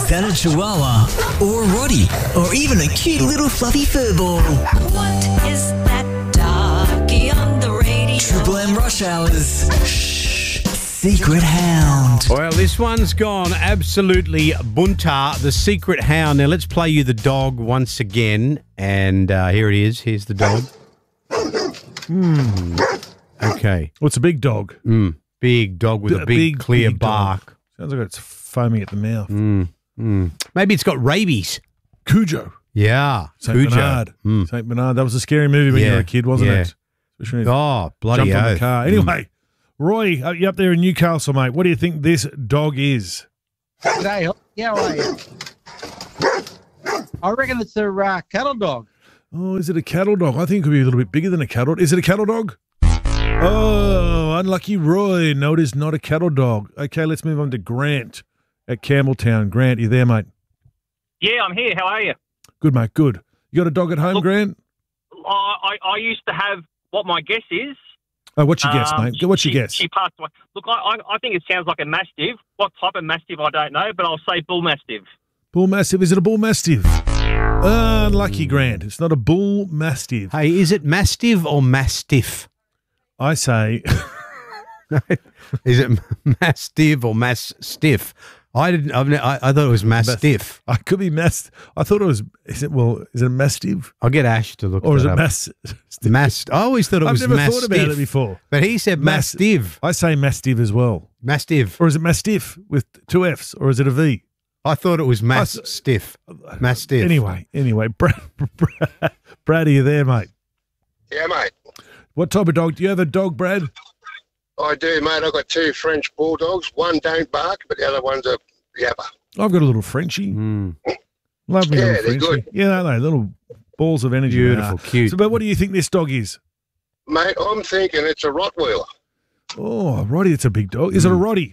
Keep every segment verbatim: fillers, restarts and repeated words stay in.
that a Chihuahua or a Rottie or even a cute little fluffy furball? What is that doggy on the radio? Triple M Rush Hours. Shh. Secret Hound. Well, this one's gone absolutely bunter, the Secret Hound. Now, let's play you the dog once again. And uh, here it is. Here's the dog. Hmm. Okay. What's a big dog? Mm. Big dog with a, a big, big, clear big bark. Dog. Sounds like it's foaming at the mouth. Mm. Mm. Maybe it's got rabies. Cujo. Yeah. Saint Cujo. Bernard. Mm. Saint Bernard. That was a scary movie when yeah. you were a kid, wasn't yeah. it? Especially oh, bloody jumped oath. on the car. Anyway, mm. Roy, uh, you up there in Newcastle, mate. What do you think this dog is? G'day. How are you? I reckon it's a uh, cattle dog. Oh, is it a cattle dog? I think it could be a little bit bigger than a cattle. Is it a cattle dog? Oh, unlucky Roy. No, it is not a cattle dog. Okay, let's move on to Grant at Campbelltown. Grant, you there, mate? Yeah, I'm here. How are you? Good, mate. Good. You got a dog at home, Look, Grant? I, I, I used to have what my guess is. Oh, what's your guess, um, mate? What's your she, guess? She passed away. Look, I, I, I think it sounds like a Mastiff. What type of Mastiff, I don't know, but I'll say Bull Mastiff. Bull Mastiff. Is it a Bull Mastiff? Uh, unlucky, Grant. It's not a Bull Mastiff. Hey, is it Mastiff or Mastiff? I say... Is it Mastiff or Mastiff? I didn't. I've, I, I thought it was Mastiff. I could be Mast. I thought it was. Is it? Well, is it Mastiff? I'll get Ash to look. Or is that it up. Mast? Mast. I always thought it I've was never Mastiff. thought about it before. But he said Mas- Mastiff. I say Mastiff as well. Mastiff. Or is it Mastiff with two Fs? Or is it a V? I thought it was Mastiff. Mastiff. Anyway, anyway, Brad, Brad, Brad, are you there, mate? Yeah, mate. What type of dog? Do you have a dog, Brad? I do, mate. I've got two French bulldogs. One don't bark, but the other one's a yapper. I've got a little Frenchie. Mm. Lovely Yeah, little they're Frenchie. good. Yeah, no, no, little balls of energy. Beautiful, they are. cute. So, but what do you think this dog is? Mate, I'm thinking it's a Rottweiler. Oh, Roddy, it's a big dog. Is mm. it a Roddy?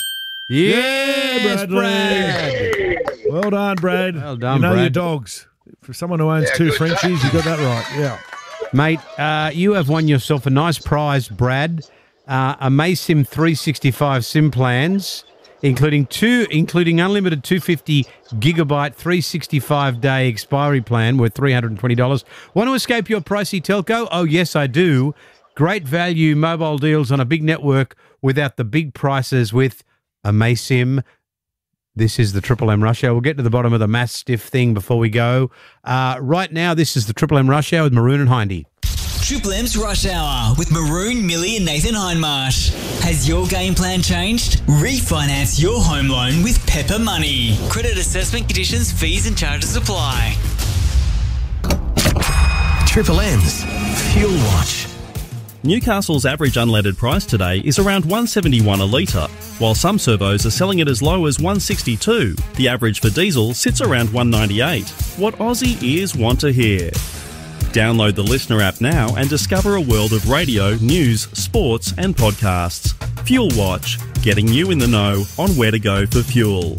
Yes, Bradley. Brad. Well done, Brad. Well done, You know Brad. your dogs. For someone who owns Yeah, two good Frenchies, you got that right. Yeah. Mate, uh, you have won yourself a nice prize, Brad. Uh, a Maysim three sixty-five SIM plans, including two, including unlimited two hundred fifty gigabyte three sixty-five day expiry plan worth three hundred twenty dollars. Want to escape your pricey telco? Oh, yes, I do. Great value mobile deals on a big network without the big prices with a Maysim. This is the Triple M Rush Hour. We'll get to the bottom of the Mastiff thing before we go. Uh, right now, this is the Triple M Rush Hour with Maroon and Hindy. Triple M's Rush Hour with Maroon, Millie and Nathan Hindmarsh. Has your game plan changed? Refinance your home loan with Pepper Money. Credit assessment conditions, fees and charges apply. Triple M's Fuel Watch. Newcastle's average unleaded price today is around one seventy-one a litre, while some servos are selling it as low as one sixty-two. The average for diesel sits around one ninety-eight. What Aussie ears want to hear. Download the Listener app now and discover a world of radio, news, sports and podcasts. Fuel Watch, getting you in the know on where to go for fuel.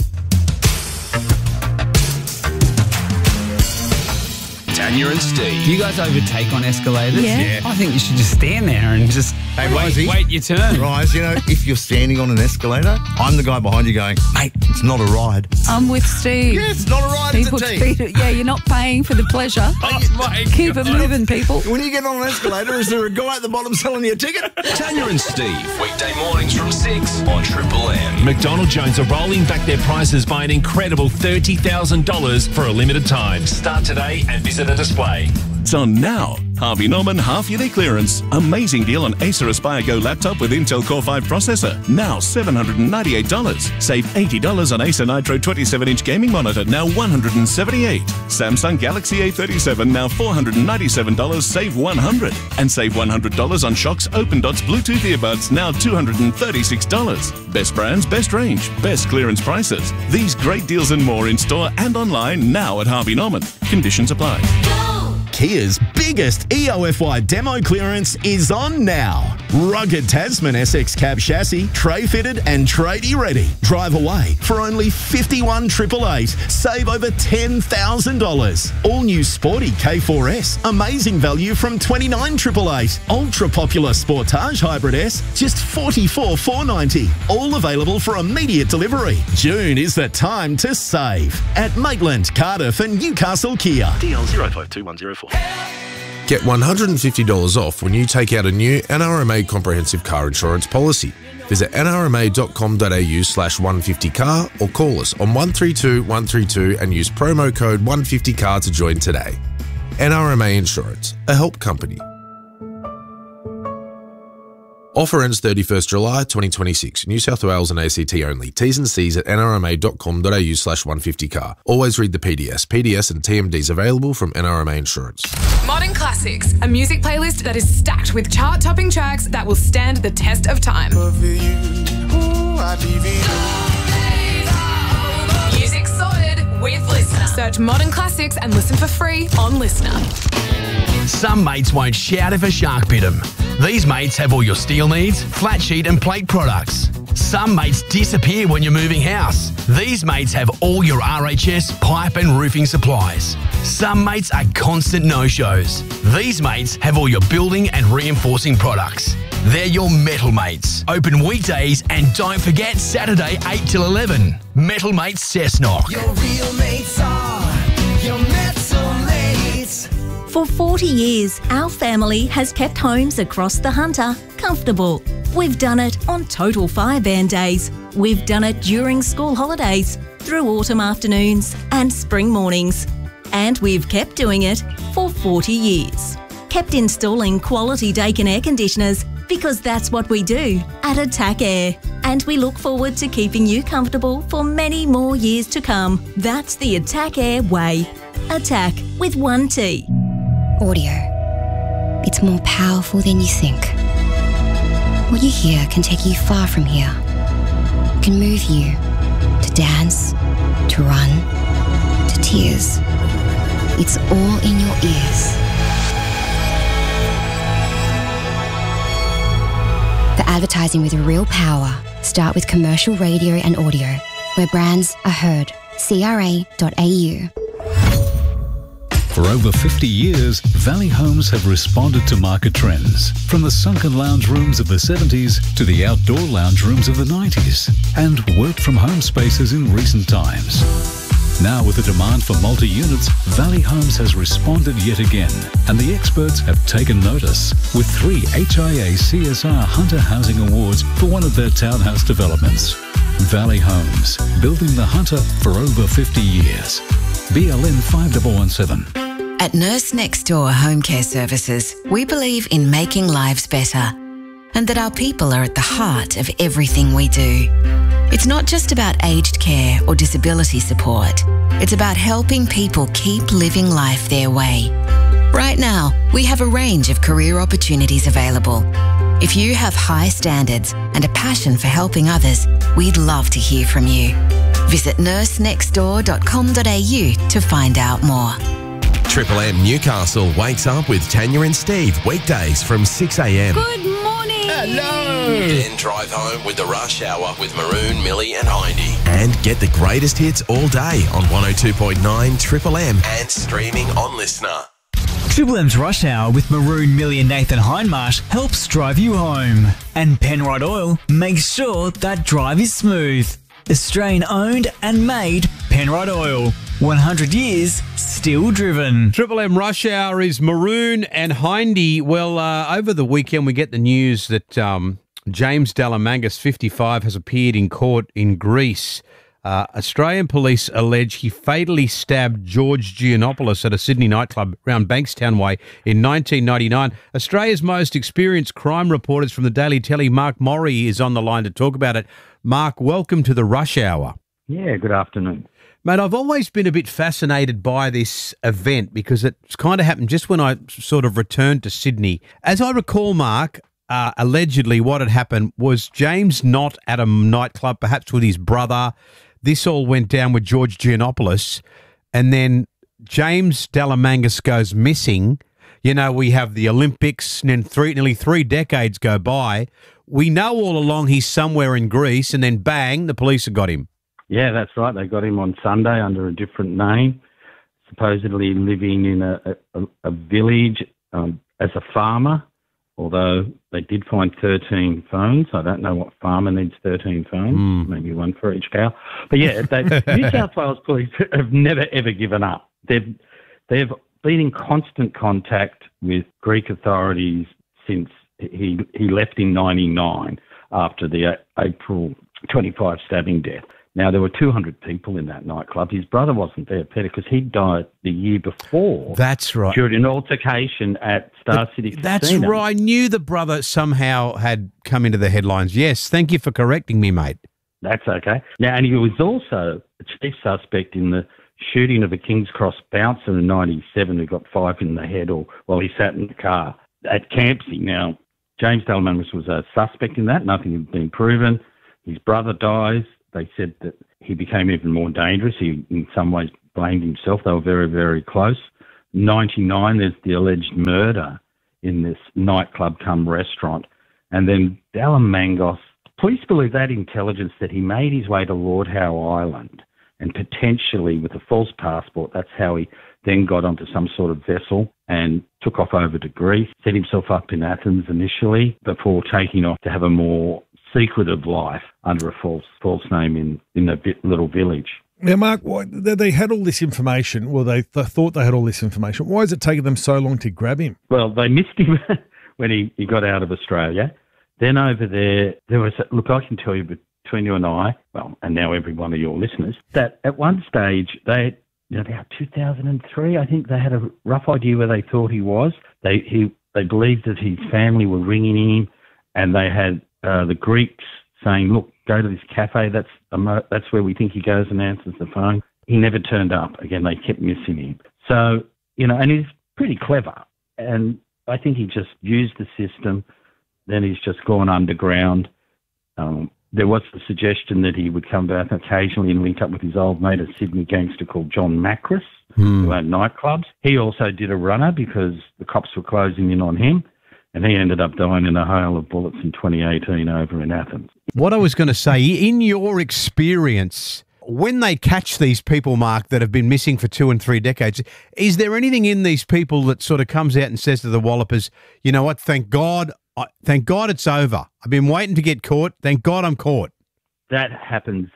Tanya and Steve. Do you guys overtake on escalators? Yeah. yeah. I think you should just stand there and just Hey, wait, Risey. wait your turn. Rise, you know, if you're standing on an escalator, I'm the guy behind you going, mate, it's not a ride. I'm with Steve. Yeah, it's not a ride, People it's a treat team. it, yeah, you're not paying for the pleasure. Oh, my Keep God. it moving, people. When you get on an escalator, is there a guy at the bottom selling you a ticket? Tanya and Steve, weekday mornings from six on Triple M. McDonald Jones are rolling back their prices by an incredible thirty thousand dollars for a limited time. Start today and visit a display. It's on now. Harvey Norman half-yearly clearance. Amazing deal on Acer Aspire Go laptop with Intel Core five processor. Now seven hundred ninety-eight dollars. Save eighty dollars on Acer Nitro twenty-seven inch gaming monitor, now one hundred seventy-eight dollars. Samsung Galaxy A thirty-seven, now four hundred ninety-seven dollars. Save one hundred dollars. And save one hundred dollars on Shox Open Dots Bluetooth earbuds, now two hundred thirty-six dollars. Best brands, best range, best clearance prices. These great deals and more in store and online now at Harvey Norman. Conditions apply. Kia's biggest E O F Y demo clearance is on now. Rugged Tasman S X cab chassis, tray fitted and tradie ready. Drive away for only fifty-one eight eight eight. Save over ten thousand dollars. All new sporty K four S, amazing value from twenty-nine eight eight eight. Ultra popular Sportage Hybrid S, just forty-four four ninety. All available for immediate delivery. June is the time to save at Maitland, Cardiff and Newcastle Kia. D L zero five two one zero four. Get one hundred fifty dollars off when you take out a new N R M A comprehensive car insurance policy. Visit nrma.com.au slash 150car or call us on one three two one three two and use promo code one fifty car to join today. N R M A Insurance, a help company. Offer ends thirty-first July twenty twenty-six. New South Wales and A C T only. T's and C's at nrma.com.au slash 150car. Always read the P D S. P D S and T M Ds available from N R M A Insurance. Modern Classics, a music playlist that is stacked with chart-topping tracks that will stand the test of time. Music sorted with Listener. Search Modern Classics and listen for free on Listener. Some mates won't shout if a shark bit them. These mates have all your steel needs, flat sheet and plate products. Some mates disappear when you're moving house. These mates have all your R H S, pipe and roofing supplies. Some mates are constant no-shows. These mates have all your building and reinforcing products. They're your metal mates. Open weekdays and don't forget Saturday eight till eleven. Metal Mates Cessnock. Your real mates are your metal mates. For forty years, our family has kept homes across the Hunter comfortable. We've done it on Total Fire Band days. We've done it during school holidays, through autumn afternoons and spring mornings. And we've kept doing it for forty years. Kept installing quality Daikin air conditioners because that's what we do at Attack Air. And we look forward to keeping you comfortable for many more years to come. That's the Attack Air way. Attack with one T. Audio. It's more powerful than you think. What you hear can take you far from here. It can move you to dance, to run, to tears. It's all in your ears. The advertising with real power. Start with commercial radio and audio, where brands are heard. C R A dot A U. For over fifty years, Valley Homes have responded to market trends, from the sunken lounge rooms of the seventies to the outdoor lounge rooms of the nineties, and work from home spaces in recent times. Now with the demand for multi-units, Valley Homes has responded yet again, and the experts have taken notice with three H I A C S R Hunter Housing Awards for one of their townhouse developments. Valley Homes, building the Hunter for over fifty years. B L N five one one seven. At Nurse Next Door Home Care Services, we believe in making lives better and that our people are at the heart of everything we do. It's not just about aged care or disability support. It's about helping people keep living life their way. Right now, we have a range of career opportunities available. If you have high standards and a passion for helping others, we'd love to hear from you. Visit nurse next door dot com dot a u to find out more. Triple M Newcastle wakes up with Tanya and Steve weekdays from six a m. Good morning. Hello. Then drive home with the Rush Hour with Maroon, Millie and Hindy. And get the greatest hits all day on one oh two point nine Triple M. And streaming on Listener. Triple M's Rush Hour with Maroon, Millie and Nathan Hindmarsh helps drive you home. And Penrite Oil makes sure that drive is smooth. Australian owned and made Penrite Oil. one hundred years, still driven. Triple M Rush Hour is Maroon and Hindy. Well, uh, over the weekend we get the news that um, James Dalamangas, fifty-five, has appeared in court in Greece. Uh, Australian police allege he fatally stabbed George Giannopoulos at a Sydney nightclub around Bankstown Way in nineteen ninety-nine. Australia's most experienced crime reporters from the Daily Telly, Mark Morey, is on the line to talk about it. Mark, welcome to the Rush Hour. Yeah, good afternoon. Mate, I've always been a bit fascinated by this event because it's kind of happened just when I sort of returned to Sydney. As I recall, Mark, uh, allegedly what had happened was James not at a nightclub, perhaps with his brother. This all went down with George Giannopoulos, and then James Dalamangas goes missing. you know, we have the Olympics, and then three, nearly three decades go by. We know all along he's somewhere in Greece, and then bang, the police have got him. Yeah, that's right. They got him on Sunday under a different name, supposedly living in a, a, a village um, as a farmer, although they did find thirteen phones. I don't know what farmer needs thirteen phones, Mm. maybe one for each cow. But yeah, they, New South Wales police have never, ever given up. They've, they've been in constant contact with Greek authorities since he, he left in ninety-nine after the uh, April twenty-five stabbing death. Now, there were two hundred people in that nightclub. His brother wasn't there, Peter, because he died the year before. That's right. During an altercation at Star City Casino. That's right. I knew the brother somehow had come into the headlines. Yes, thank you for correcting me, mate. That's okay. Now, and he was also a chief suspect in the shooting of a King's Cross bouncer in ninety-seven who got five in the head or while he sat in the car at Campsie. Now, James Delamanis was a suspect in that. Nothing had been proven. His brother dies. They said that he became even more dangerous. He, in some ways, blamed himself. They were very, very close. ninety-nine, there's the alleged murder in this nightclub cum restaurant. And then Dalamangos, police believe that intelligence that he made his way to Lord Howe Island and potentially with a false passport, that's how he then got onto some sort of vessel and took off over to Greece, set himself up in Athens initially before taking off to have a more secretive life under a false false name in, in a bit, little village. Now, Mark, why, they, they had all this information. Well, they, they thought they had all this information. Why has it taken them so long to grab him? Well, they missed him when he, he got out of Australia. Then over there, there was, a, look, I can tell you between you and I, well, and now every one of your listeners, that at one stage, they, you know, about two thousand three, I think they had a rough idea where they thought he was. They, he, they believed that his family were ringing him, and they had uh, the Greeks saying, look, go to this cafe, that's a mo- that's where we think he goes and answers the phone. He never turned up. Again, they kept missing him. So, you know, and he's pretty clever. And I think he just used the system. Then he's just gone underground. Um, there was the suggestion that he would come back occasionally and link up with his old mate, a Sydney gangster called John Macris, Hmm. who owned nightclubs. He also did a runner because the cops were closing in on him. And he ended up dying in a hail of bullets in twenty eighteen over in Athens. What I was going to say, in your experience, when they catch these people, Mark, that have been missing for two and three decades, is there anything in these people that sort of comes out and says to the wallopers, you know what, thank God, I, thank God it's over. I've been waiting to get caught. Thank God I'm caught. That happens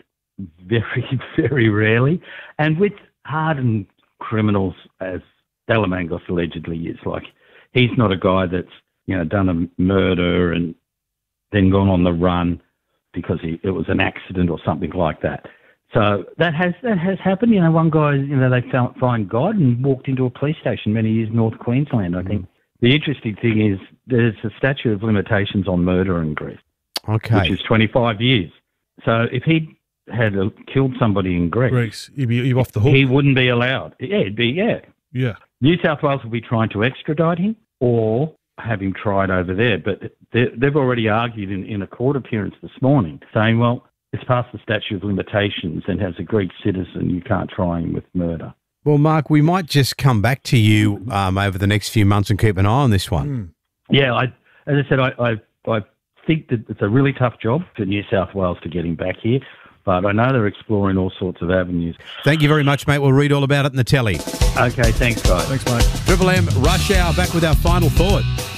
very, very rarely. And with hardened criminals, as Dalamangos allegedly is, like, he's not a guy that's, you know, done a murder and then gone on the run because he, it was an accident or something like that. So that has that has happened. You know, one guy, you know, they found find God and walked into a police station many years in North Queensland, I think. The interesting thing is there's a statute of limitations on murder in Greece, okay, which is twenty-five years. So if he had uh, killed somebody in Greece, Greece, he'd be, he'd be off the hook. he wouldn't be allowed. Yeah, it'd be, yeah. Yeah. New South Wales will be trying to extradite him or have him tried over there. But they've already argued in, in a court appearance this morning saying, well, it's past the statute of limitations and as a Greek citizen, you can't try him with murder. Well, Mark, we might just come back to you um, over the next few months and keep an eye on this one. Yeah, I, as I said, I, I, I think that it's a really tough job for New South Wales to get him back here, but I know they're exploring all sorts of avenues. Thank you very much, mate. We'll read all about it in the telly. Okay, thanks, guys. Thanks, mate. Triple M, Rush Hour, back with our final thought.